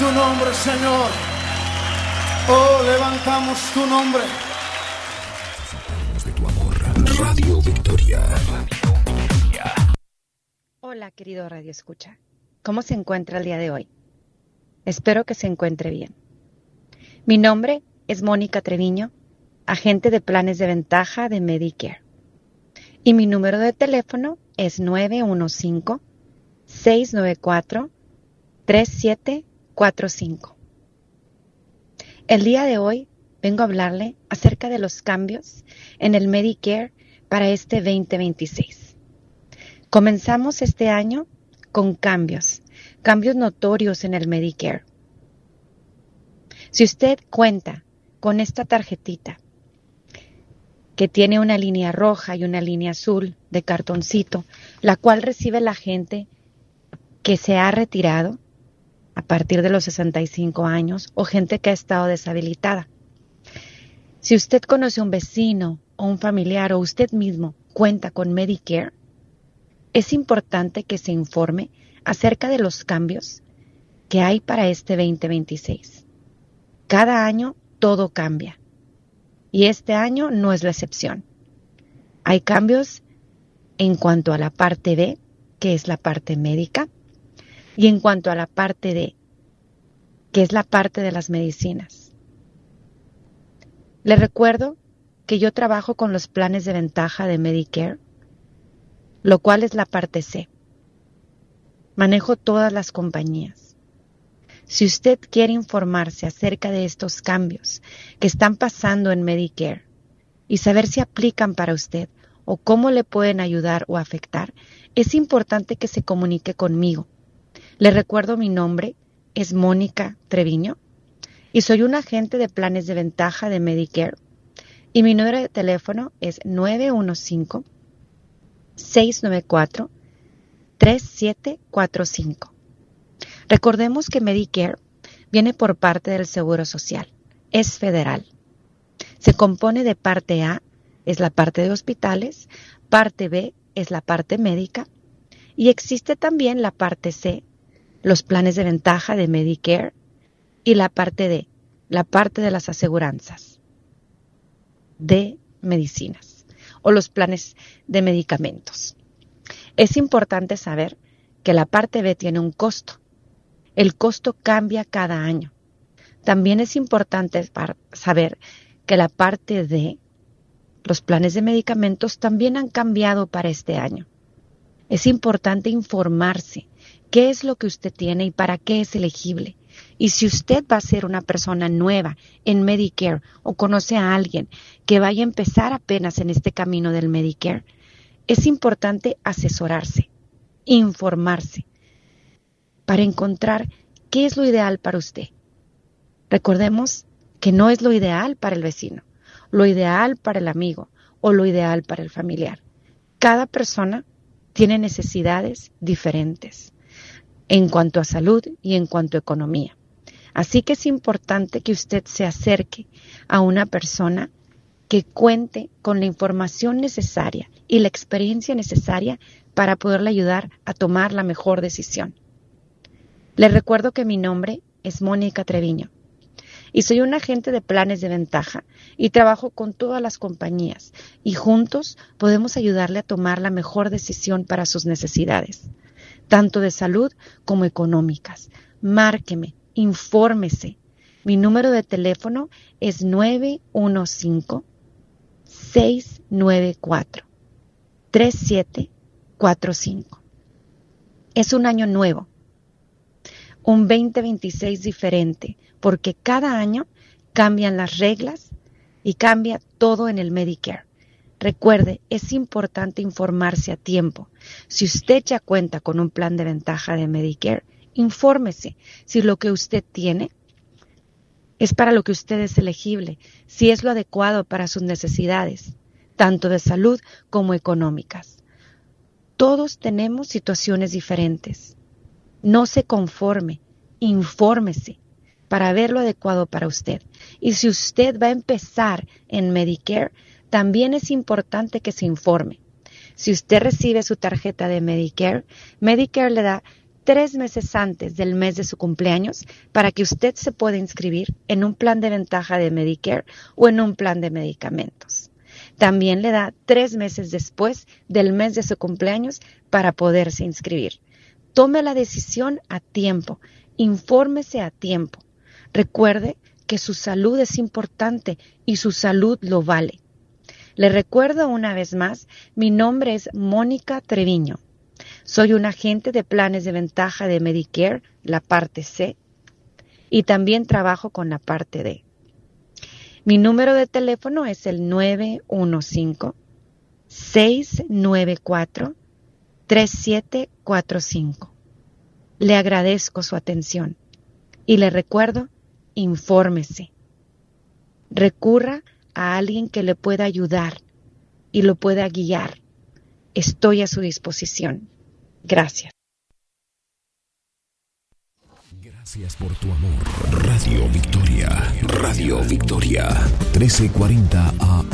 tu nombre, Señor. Oh, levantamos tu nombre. Necesitamos de tu amor. Radio Victoria. Hola, querido Radio Escucha. ¿Cómo se encuentra el día de hoy? Espero que se encuentre bien. Mi nombre es Mónica Treviño, agente de planes de ventaja de Medicare. Y mi número de teléfono es 915-694-3745. El día de hoy vengo a hablarle acerca de los cambios en el Medicare para este 2026. Comenzamos este año con cambios notorios en el Medicare. Si usted cuenta con esta tarjetita que tiene una línea roja y una línea azul de cartoncito, la cual recibe la gente que se ha retirado a partir de los 65 años o gente que ha estado deshabilitada. Si usted conoce un vecino o un familiar o usted mismo cuenta con Medicare, es importante que se informe acerca de los cambios que hay para este 2026. Cada año todo cambia y este año no es la excepción. Hay cambios en cuanto a la parte B, que es la parte médica, y en cuanto a la parte D, que es la parte de las medicinas. Les recuerdo que yo trabajo con los planes de ventaja de Medicare, lo cual es la parte C. Manejo todas las compañías. Si usted quiere informarse acerca de estos cambios que están pasando en Medicare y saber si aplican para usted o cómo le pueden ayudar o afectar, es importante que se comunique conmigo. Le recuerdo mi nombre es Mónica Treviño y soy un agente de planes de ventaja de Medicare y mi número de teléfono es 915-694-3745. Recordemos que Medicare viene por parte del Seguro Social, es federal. Se compone de parte A, es la parte de hospitales, parte B es la parte médica y existe también la parte C, los planes de ventaja de Medicare y la parte D, la parte de las aseguranzas de medicinas o los planes de medicamentos. Es importante saber que la parte B tiene un costo. El costo cambia cada año. También es importante saber que la parte D, los planes de medicamentos, también han cambiado para este año. Es importante informarse qué es lo que usted tiene y para qué es elegible. Y si usted va a ser una persona nueva en Medicare o conoce a alguien que vaya a empezar apenas en este camino del Medicare, es importante asesorarse, informarse, para encontrar qué es lo ideal para usted. Recordemos que no es lo ideal para el vecino, lo ideal para el amigo o lo ideal para el familiar. Cada persona tiene necesidades diferentes en cuanto a salud y en cuanto a economía. Así que es importante que usted se acerque a una persona que cuente con la información necesaria y la experiencia necesaria para poderle ayudar a tomar la mejor decisión. Les recuerdo que mi nombre es Mónica Treviño y soy un agente de planes de ventaja y trabajo con todas las compañías y juntos podemos ayudarle a tomar la mejor decisión para sus necesidades, tanto de salud como económicas. Márqueme, infórmese. Mi número de teléfono es 915-694-3745. Es un año nuevo, un 2026 diferente, porque cada año cambian las reglas y cambia todo en el Medicare. Recuerde, es importante informarse a tiempo. Si usted ya cuenta con un plan de ventaja de Medicare, infórmese si lo que usted tiene es para lo que usted es elegible, si es lo adecuado para sus necesidades, tanto de salud como económicas. Todos tenemos situaciones diferentes. No se conforme, infórmese para ver lo adecuado para usted. Y si usted va a empezar en Medicare, también es importante que se informe. Si usted recibe su tarjeta de Medicare, Medicare le da 3 meses antes del mes de su cumpleaños para que usted se pueda inscribir en un plan de ventaja de Medicare o en un plan de medicamentos. También le da 3 meses después del mes de su cumpleaños para poderse inscribir. Tome la decisión a tiempo, infórmese a tiempo. Recuerde que su salud es importante y su salud lo vale. Le recuerdo una vez más, mi nombre es Mónica Treviño. Soy un agente de planes de ventaja de Medicare, la parte C, y también trabajo con la parte D. Mi número de teléfono es el 915-694-3745. Le agradezco su atención y le recuerdo, infórmese. Recurra a alguien que le pueda ayudar y lo pueda guiar. Estoy a su disposición. Gracias. Gracias por tu amor. Radio Victoria. Radio Victoria. 1340 AM.